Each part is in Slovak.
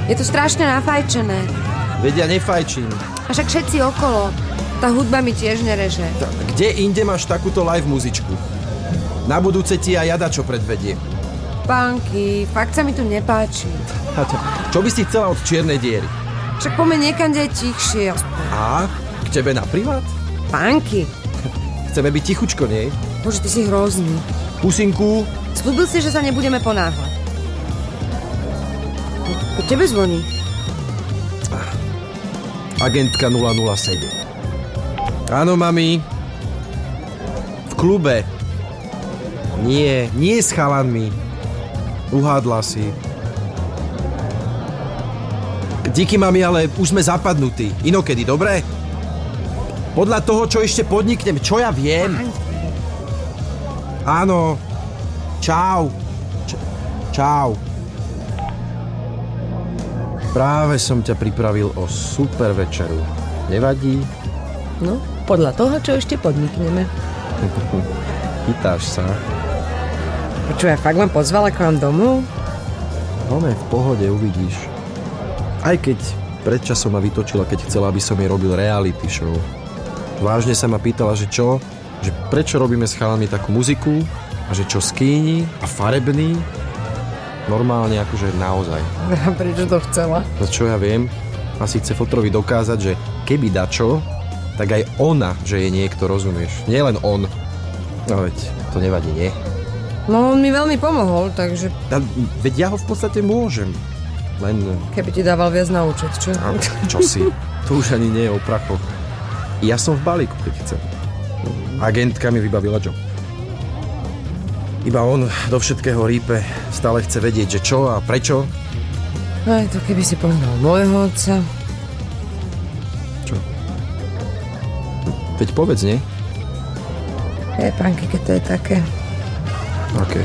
Je to strašne nafajčené. Vedia, nefajčím. A však všetci okolo. Tá hudba mi tiež nereže. Kde inde máš takúto live muzičku? Na budúce ti aj jada čo predvedie. Pánky, fakt sa mi tu nepáči. Čo by si chcela od čiernej diery? Však poďme niekam, kde je tichšie. A? K tebe napríklad? Pánky. Chceme byť tichučko, nie? Bože, ty si hrozný. Pusinku. Sľúbil si, že sa nebudeme ponáhľať. Po tebe zvoní. Agentka 007. Áno, mami. V klube. Nie s chalanmi. Uhádla si. Díky, mami, ale už sme zapadnutí. Inokedy, dobre? Podľa toho, čo ešte podniknem, čo ja viem. Áno. Čau. Čau. Práve som ťa pripravil o super večeru. Nevadí? No, podľa toho, čo ešte podnikneme. Chytáš sa. Počuj, ja fakt vám pozvala k vám domov? No v pohode, uvidíš. Aj keď predčasom ma vytočila, keď chcela, aby som jej robil reality show. Vážne sa ma pýtala, že čo? Že prečo robíme s chalami takú muziku? A že čo skýni a farebný? Normálne akože naozaj. A prečo to chcela? No čo ja viem? Asi chce fotrovi dokázať, že keby dačo, tak aj ona, že je niekto, rozumieš? Nie len on. No veď, to nevadí, nie? No on mi veľmi pomohol, takže... Veď ja ho v podstate môžem. Len... Keby ti dával viac na účet, čo? Čo si? To už ani nie je o prachoch. Ja som v balíku, keď chcem. Agentka mi vybavila job. Iba on do všetkého rípe, stále chce vedieť, že čo a prečo. Aj to keby si povedal môjho otca. Čo? Veď povedz, nie? Pánky, keď to je také. Aké?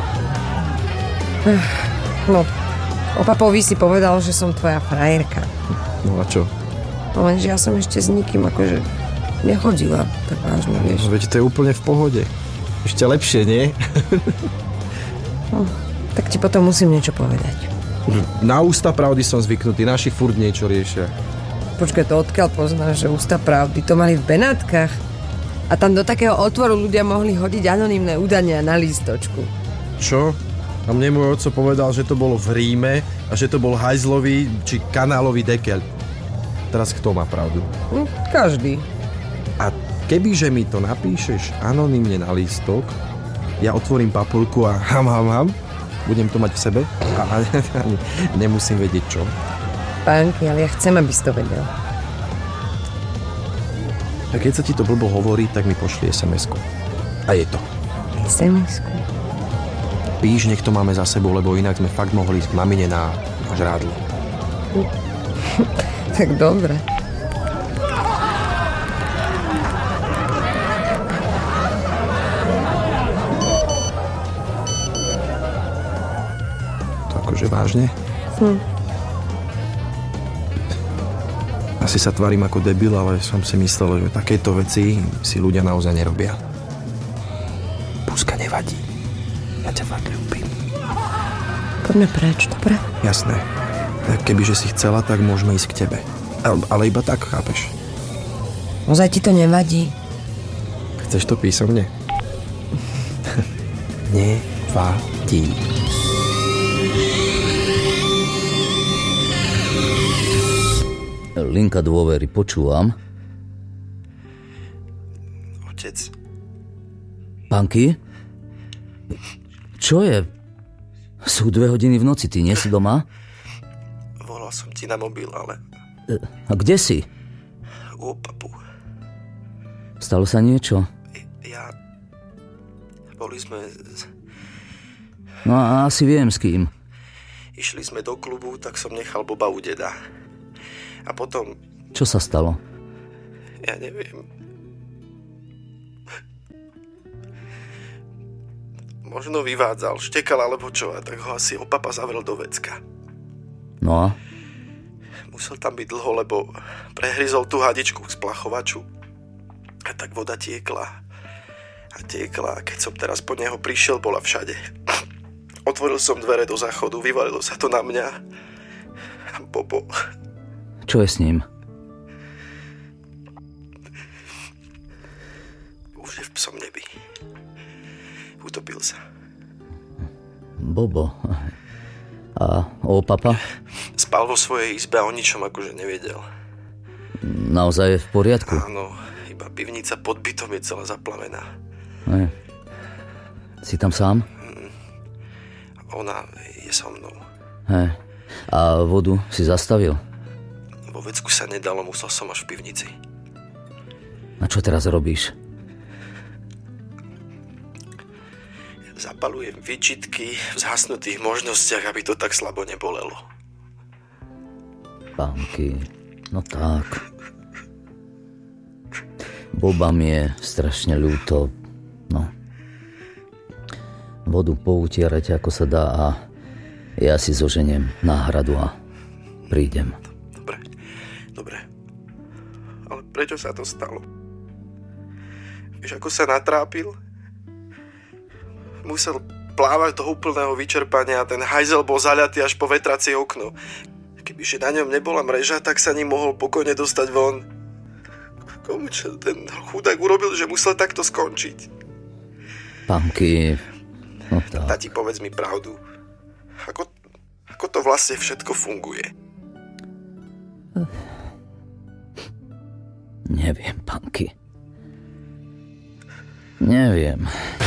No, o papovi si povedal, že som tvoja frajerka. No a čo? No lenže ja som ešte s nikým akože nechodila, tak vážne, vieš. No, veď to je úplne v pohode. Ešte lepšie, nie? No, tak ti potom musím niečo povedať. Na ústa pravdy som zvyknutý, naši furt niečo riešia. Počkaj, to odkiaľ poznáš, že ústa pravdy? To mali v Benátkach. A tam do takého otvoru ľudia mohli hodiť anonymné údania na lístočku. Čo? A mne môj otco povedal, že to bolo v Ríme a že to bol hajzlový či kanálový dekeľ. Teraz kto má pravdu? Každý. A kebyže mi to napíšeš anonymne na lístok, ja otvorím papulku a budem to mať v sebe a nemusím vedieť čo. Pánky, ale ja chcem, aby si to vedel. A keď sa ti to blbo hovorí, tak mi pošli SMS-ku. A je to. SMS-ku? Píš, nech to máme za sebou, lebo inak sme fakt mohli ísť k mamine na žrádlo. Tak dobre. To akože vážne? Asi sa tvarím ako debil, ale som si myslel, že takéto veci si ľudia naozaj nerobia. Puska, nevadí. Ja ťa fakt ľúbim. Poďme preč, dobre? Jasné. Kebyže si chcela, tak môžeme ísť k tebe. Ale iba tak, chápeš? Ozaj ti to nevadí? Chceš to písomne? Nevadí. Linka dôvery, počúvam. Otec. Pánky? Čo je? Sú 2 hodiny v noci, ty nie si doma? Volal som ti na mobil, ale... A kde si? U papu. Stalo sa niečo? Boli sme... No a asi viem s kým. Išli sme do klubu, tak som nechal Boba u deda. A potom... Čo sa stalo? Ja neviem. Možno vyvádzal, štekal alebo čo, a tak ho asi opapa zavrel do vecka. No a? Musel tam byť dlho, lebo prehryzol tú hadičku z plachovaču. A tak voda tiekla. A keď som teraz po neho prišiel, bola všade. Otvoril som dvere do záchodu, vyvalilo sa to na mňa. A Bobo. Čo je s ním? Už je v psom nebi. Utopil sa. Bobo. A o papa? Spal vo svojej izbe a o ničom akože nevedel. Naozaj je v poriadku? Áno, iba pivnica pod bytom je celá zaplavená. Si tam sám? Ona je so mnou. A vodu si zastavil? Vo vecku sa nedalo, musel som až v pivnici. A čo teraz robíš? Zapalujem výčitky v zhasnutých možnostiach, aby to tak slabo nebolelo. Pánky, no tak. Boba mi je strašne ľúto. No. Vodu poutierať ako sa dá a ja si zoženiem náhradu a prídem. Dobre. Ale prečo sa to stalo? Vieš, ako sa natrápil? Musel plávať do úplného vyčerpania a ten hajzel bol zaľatý až po vetracie okno. Kebyže na ňom nebola mreža, tak sa ním mohol pokojne dostať von. Komu čo ten chudák urobil, že musel takto skončiť? Pánky, no tak. Tati, povedz mi pravdu. Ako to vlastne všetko funguje? Neviem, Pánky. Neviem.